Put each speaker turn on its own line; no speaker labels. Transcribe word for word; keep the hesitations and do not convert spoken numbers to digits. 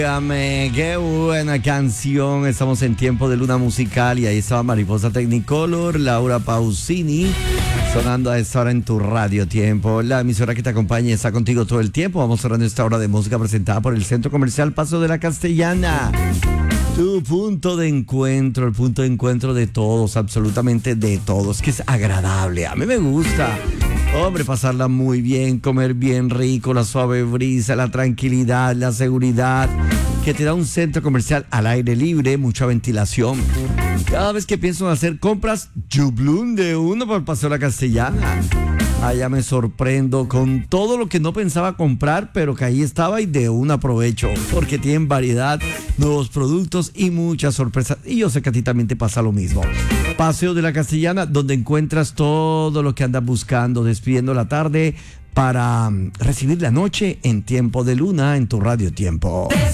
Dígame, qué buena canción. Estamos en tiempo de luna musical y ahí estaba Mariposa Technicolor, Laura Pausini, sonando a esta hora en tu radio tiempo. La emisora que te acompaña y está contigo todo el tiempo. Vamos cerrando esta hora de música presentada por el Centro Comercial Paso de la Castellana. Tu punto de encuentro, el punto de encuentro de todos, absolutamente de todos, que es agradable. A mí me gusta. Hombre, pasarla muy bien, comer bien rico, la suave brisa, la tranquilidad, la seguridad que te da un centro comercial al aire libre, mucha ventilación. Cada vez que pienso en hacer compras, chublum de uno por el Paseo de la Castellana. Allá me sorprendo con todo lo que no pensaba comprar, pero que ahí estaba y de un aprovecho, porque tienen variedad, nuevos productos y muchas sorpresas. Y yo sé que a ti también te pasa lo mismo. Paseo de la Castellana, donde encuentras todo lo que andas buscando, despidiendo la tarde para recibir la noche en tiempo de luna en tu radio tiempo.